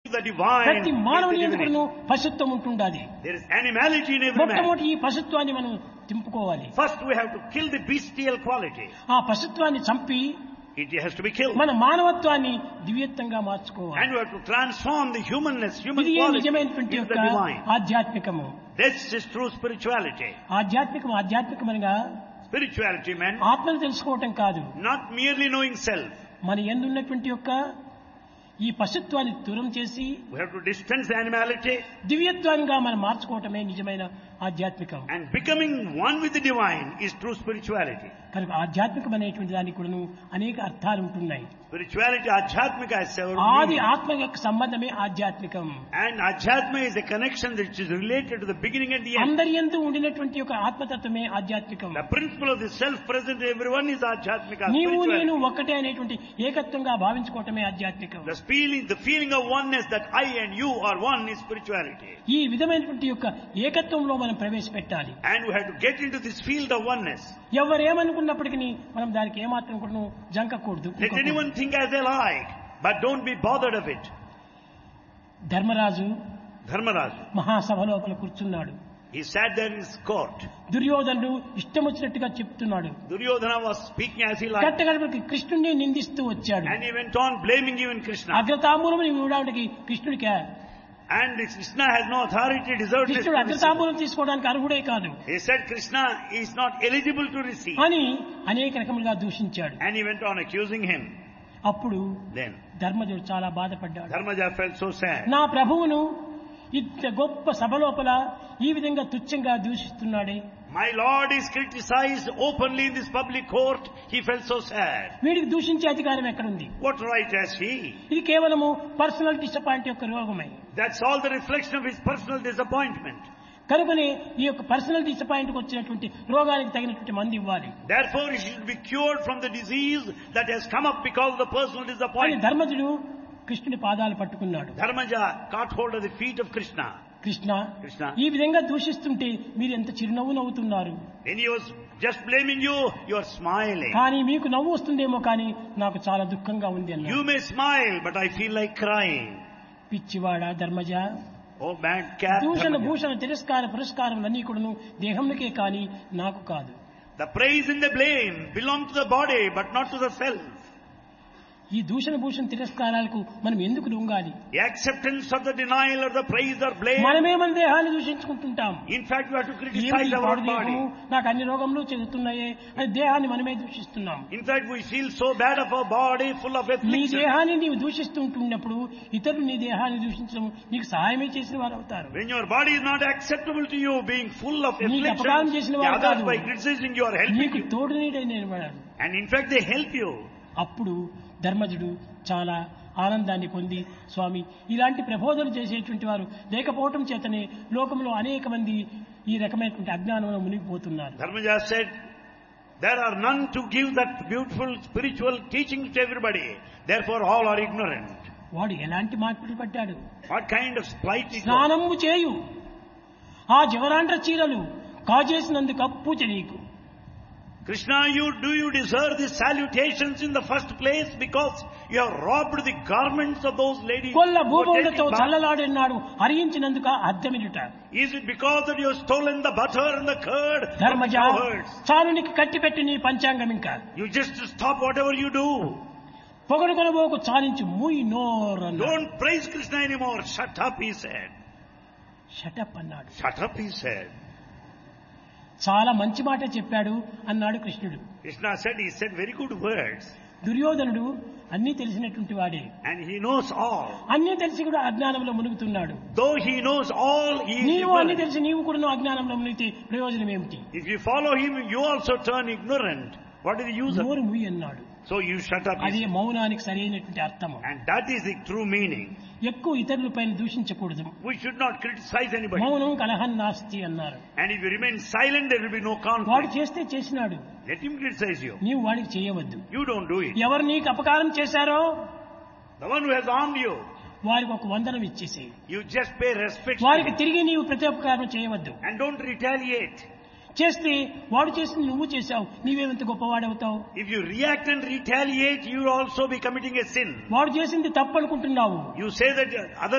the divine, ప్రతి is the మానవుని divinity. ఎందుకు పశుత్వం ఉంటుండాలి. There is animality in every man. మొట్టమొదటి ఈ పశుత్వాన్ని మనం తింపుకోవాలి. First we have to kill the bestial quality. ఆ పశుత్వాన్ని చంపి It has to be killed. మన మానవత్వాన్ని దివ్యత్వంగా మార్చుకోవాలి. And we have to transform the humanness, human ఇది quality నిజమైనటువంటి into యొక్క the divine. ఆధ్యాత్మికము. This is true spirituality. ఆధ్యాత్మికమనగా Spirituality, man, ఆత్మను తెలుసుకోవటం కాదు. not merely knowing self. మన యందు ఉన్నటువంటి యొక్క ఈ పశుత్వాన్ని దూరం చేసి We have to distance the animality దివ్యత్వంగా మనం మార్చుకోవటమే నిజమైన ఆధ్యాత్మికం. and becoming one with the divine is true spirituality. కనుక ఆధ్యాత్మికం అనేటువంటి దానికి కూడాను అనేక అర్థాలు ఉంటున్నాయి. Spirituality, Adhyatmika has several ఆది meanings. ఆత్మ యొక్క సంబంధమే ఆధ్యాత్మికం. And Adhyatma is a connection which is related to the beginning and the end. అందరి యందు ఉండినటువంటి యొక్క ఆత్మతత్వమే ఆధ్యాత్మికం. The principle of the self present in everyone is Adhyatmika. నీవు నేను Spirituality. ఒక్కటే అనేటువంటి ఏకత్వంగా భావించుకోవటమే ఆధ్యాత్మికం. The feeling of oneness that I and you are one is spirituality. ఈ విధమైనటువంటి యొక్క ఏకత్వంలో మనం ప్రవేశపెట్టాలి. And we have to get into this field of oneness. ఎవరేమనుకున్నప్పటికీ మనం దానికి ఏమాత్రం కూడా జంకకూడదు. Let anyone think as they like, but don't be bothered of it. Dharmaraju Dharmaraj, మహాసభ లోపల కూర్చున్నాడు. he sat there in his court. దుర్యోధనుడు ఇష్టం వచ్చినట్టుగా చెప్తున్నాడు. Duryodhana was speaking as he liked. కట్టగడపకి కృష్ణుడిని నిందిస్తూ వచ్చాడు. And he went on blaming even Krishna. అగ్రతాంబూలం ఇవ్వడానికి కృష్ణుడికి And Krishna has no authority, deserved this. కృష్ణుడు అగ్రతాంబూలం తీసుకోవడానికి అర్హుడే కాదు He said Krishna is not eligible to receive. అని అనేక రకములుగా దూషించాడు. And he went on accusing him. అప్పుడు Then ధర్మజుడు చాలా బాధపడ్డాడు. Dharmaja felt so sad. నా ప్రభువును ఇంత గొప్ప సభ లోపల ఈ విధంగా తుచ్చంగా దూషిస్తున్నాడే. My Lord is criticized openly in this public court. He felt so sad. వీడికి దూషించే అధికారం ఎక్కడుంది? What right has he? ఇది కేవలము పర్సనల్ డిసప్పాయింట్ యొక్క రోగమే. That's all the reflection of his personal disappointment. కనుకనే ఈ యొక్క పర్సనల్ డిసప్పాయింట్ వచ్చినటువంటి రోగానికి తగినటువంటి మందు ఇవ్వాలి. Therefore, he should be cured from the disease that has come up because of the personal అని disappointment. ధర్మజుడు కృష్ణుని పాదాలు పట్టుకున్నాడు. Dharmaja caught hold of the feet of Krishna. Krishna Krishna. ఈ విధంగా దూషిస్తుంటే మీరు ఎంత చిరునవ్వు నవ్వుతున్నారు. When he was just blaming you, you are smiling. కానీ మీకు నవ్వు వస్తుందేమో కానీ నాకు చాలా దుఃఖంగా ఉంది అన్నాడు. You may smile, but I feel like crying. పిచ్చివాడా Dharmaja, Oh, bad cat. దూషణ Dharmaja. భూషణ తిరస్కార పురస్కారములన్నీ కూడాను దేహంకే కానీ నాకు కాదు. The praise and the blame belong to the body, but not to the self. ఈ దూషణ భూషణ తిరస్కారాలకు మనం ఎందుకు లొంగాలి? The acceptance of the denial or the praise or blame. మనమే మన దేహాన్ని దూషించుకుంటుంటాం. In fact, we have to ఏమిటి criticize ఈ our పాడు body. దేహము, నాకు అన్ని రోగములు చెందుతున్నాయే అని దేహాన్ని మనమే దూషిస్తున్నాం. In fact, we feel so bad of our body, full of నీ affliction. దేహాన్ని నీవు దూషిస్తుంటున్నప్పుడు ఇతరులు నీ దేహాన్ని దూషించడం నీకు సహాయమే చేసిన వారు అవుతారు. When your body is not acceptable to you, being full of నీకు అపకారం affliction, చేసిన the వారు others కాదు. by criticizing you are helping నీకు you. తోడు నీడై నిలబడారు. And in fact, they help you. అప్పుడు ధర్మజుడు చాలా ఆనందాన్ని పొంది, స్వామి ఇలాంటి ప్రబోధనలు చేసేటువంటి వారు లేకపోవటం చేతనే లోకంలో అనేక మంది ఈ రకమైనటువంటి అజ్ఞానంలో మునిగిపోతున్నారు. Dharmaja said, there are none to give that beautiful spiritual teaching to everybody. Therefore, all are ignorant. వాడు ఎలాంటి మార్పులు పడ్డాడు? What kind of spite is that? స్నానము చేయు, ఆ జవరాండ్ర చీరలు కాజేసినందుకు పూజ నీకు. Krishna, you deserve the salutations in the first place because you have robbed the garments of those ladies Kolla who are భూభౌలతో taking bath? చల్లలాడినాడు హరించినందుక అర్థమిడుట. Is it because that you have stolen the butter and the curd from the Dharmaja cowards? చాలు నీకు కట్టిపెట్టి నీ పంచాంగం ఇంకా You just stop whatever you do. పొగడు కొనబోకు చాలించు మూయి నోర్ అన్నాడు. Don't praise Krishna anymore. Shut up, he said. Shut up అన్నాడు. Shut up, he said. చాలా మంచి మాట చెప్పాడు అన్నాడు కృష్ణుడు. Krishna said, he said very good words. దుర్యోధనుడు అన్నీ తెలిసినటువంటి వాడే, And he knows all. అన్నీ తెలిసి కూడా అజ్ఞానంలో మునుగుతున్నాడు. Though he knows all, he is నీవు అన్ని ignorant. తెలిసి నీవు కూడా అజ్ఞానంలో మునిగితే ప్రయోజనం ఏమిటి? If you follow him, you also turn ignorant. What is the use of it? నోరు ముయ్యి అన్నాడు. So you shut up. అది మౌనానికి సరైనటువంటి అర్థము. And that is the true meaning. ఎక్కువ ఇతరుల పైన దూషించకూడదు. We should not criticize anybody. మౌనం కలహం నాస్తి అన్నారు. And if you remain silent, there will be no వాడు conflict. చేస్తే చేసినాడు, Let him criticize you. నీవు వాడికి చేయవద్దు. You don't do it. ఎవరు నీకు అపకారం చేశారో The one who has harmed you, వారికి ఒక వందనం ఇచ్చేసి you just pay respect to వారికి him. తిరిగి నీవు ప్రత్యుపకారం చేయవద్దు. And don't retaliate. చేస్తే వాడు చేసింది నువ్వు చేశావు, నీవేమంత గొప్పవాడవుతావు. If you react and retaliate, you will also be committing a sin. వాడు చేసింది తప్పు అనుకుంటున్నావు. You say that other